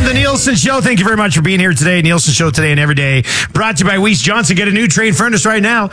the Nielsen Show. Thank you very much for being here today. Nielsen Show today and every day. Brought to you by Weiss Johnson. Get a new trade furnace right now.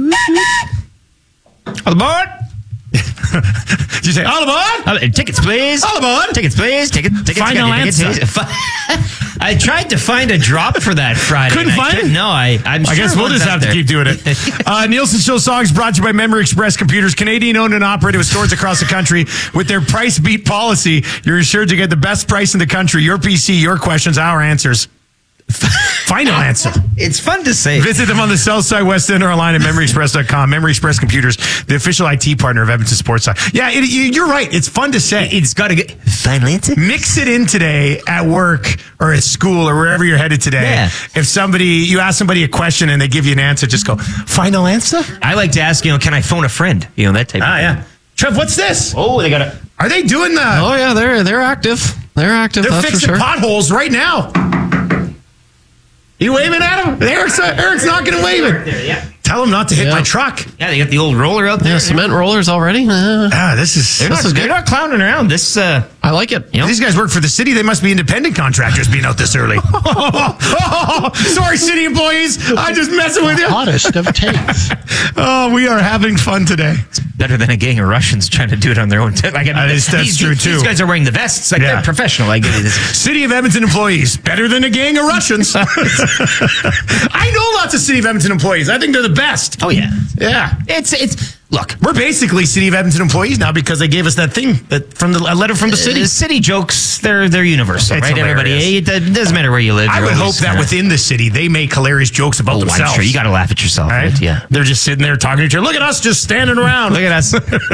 All aboard. Did you say all aboard? Tickets, please. All aboard. Tickets, please. Tickets. Final answer. I tried to find a drop for that Friday. Couldn't find it? No, I guess we'll just have to keep doing it. Nielsen Show songs brought to you by Memory Express Computers, Canadian owned and operated with stores across the country. With their price beat policy, you're assured to get the best price in the country. Your PC, your questions, our answers. Final answer. It's fun to say. Visit them on the south side, west end, or online at MemoryExpress.com. Memory Express Computers, the official IT partner of Edmonton Sports Side. Yeah, you're right. It's fun to say. It's got to get final answer. Mix it in today at work or at school or wherever you're headed today. Yeah. If you ask somebody a question and they give you an answer, just go, final answer? I like to ask, can I phone a friend? That type of thing. Yeah. Trev, what's this? Oh, they got to... Are they doing that? Oh, yeah, they're active. They're active, They're that's for fixing sure. potholes right now. You waving at him? Eric's not going to wave it. Right there, yeah. Tell him not to hit my truck. Yeah, they got the old roller out there. Yeah, cement rollers already. They're not clowning around. I like it. These guys work for the city. They must be independent contractors being out this early. Sorry, city employees. I'm just messing with you. Hottest of takes. Oh, we are having fun today. It's better than a gang of Russians trying to do it on their own. That's true, too. These guys are wearing the vests. They're professional. I get it. City of Edmonton employees. Better than a gang of Russians. I know lots of City of Edmonton employees. I think they're the best. Oh, yeah. Yeah. Look, we're basically City of Edmonton employees now because they gave us that thing a letter from the city. City jokes, they're universal, right? Hilarious. Everybody, it doesn't matter where you live. I would hope that within the city they make hilarious jokes about themselves. I'm sure you got to laugh at yourself, right? Yeah. They're just sitting there talking to each other. Look at us just standing around. Look at us.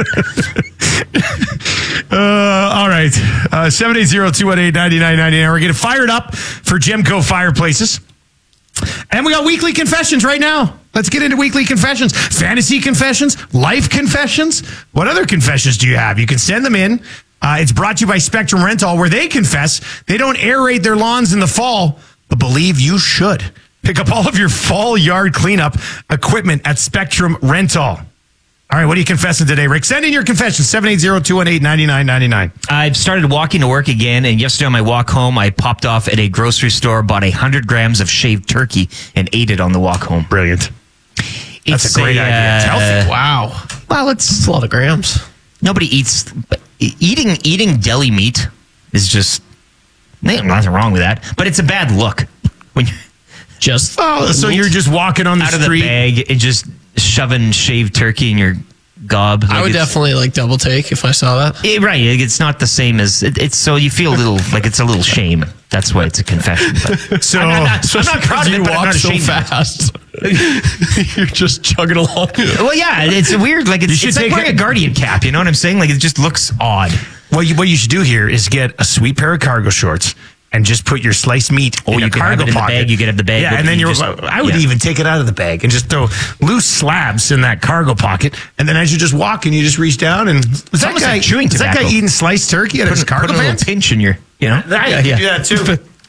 All right. 780-218-9999. We're getting fired up for Gemco Fireplaces. And we got weekly confessions right now. Let's get into weekly confessions. Fantasy confessions, life confessions. What other confessions do you have? You can send them in. It's brought to you by Spectrum Rental, where they confess they don't aerate their lawns in the fall, but believe you should. Pick up all of your fall yard cleanup equipment at Spectrum Rental. All right, what are you confessing today, Rick? Send in your confession, 780-218-9999. I've started walking to work again, and yesterday on my walk home, I popped off at a grocery store, bought 100 grams of shaved turkey, and ate it on the walk home. Brilliant. That's a great idea. It's healthy. Wow. Well, it's a lot of grams. Nobody eats... Eating deli meat is just... Nothing wrong with that, but it's a bad look. When you so you're just walking on the out street. of the bag and just shoving shaved turkey in your gob. I would definitely double take if I saw that. Right. It's not the same as it's so you feel a little like it's a little shame. That's why it's a confession. But so I'm not proud of it, but I'm not ashamed fast. You're just chugging along. Well, yeah, it's weird. Like it's like wearing a Guardian cap. You know what I'm saying? Like it just looks odd. What you should do here is get a sweet pair of cargo shorts and just put your sliced meat in a cargo pocket. You can have the bag. Yeah, and then I would even take it out of the bag and just throw loose slabs in that cargo pocket. And then as you're just walking, you just reach down and is that guy eating sliced turkey out of his cargo put a little pinch in your, you do that too.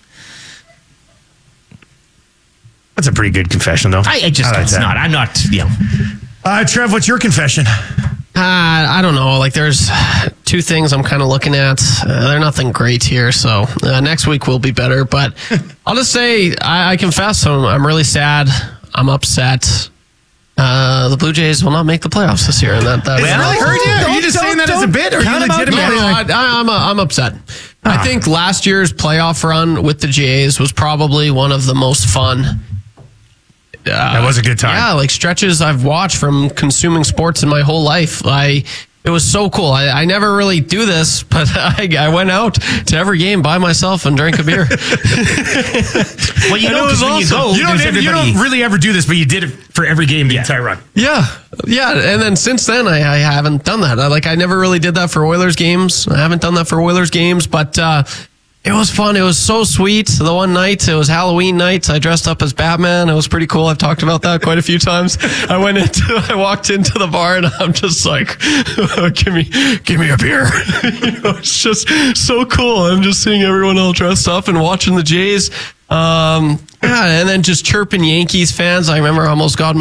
That's a pretty good confession, though. It's not. I'm not. Trev, what's your confession? I don't know. There's two things I'm kind of looking at. They're nothing great here, so next week will be better. But I'll just say I confess I'm really sad. I'm upset. The Blue Jays will not make the playoffs this year, and that really hurt you. Are you just saying that as a bit, or are you legitimately? I'm upset. I think last year's playoff run with the Jays was probably one of the most fun. That was a good time. Yeah, stretches I've watched from consuming sports in my whole life. It was so cool. I never really do this, but I went out to every game by myself and drank a beer. Well, you know, when you go, you don't really ever do this, but you did it for every game the entire run. Yeah. And then since then, I haven't done that. I never really did that for Oilers games. I haven't done that for Oilers games, but it was fun. It was so sweet. The one night, it was Halloween night. I dressed up as Batman. It was pretty cool. I've talked about that quite a few times. I walked into the bar and I'm just like, give me a beer. It's just so cool. I'm just seeing everyone all dressed up and watching the Jays. And then just chirping Yankees fans. I remember I almost got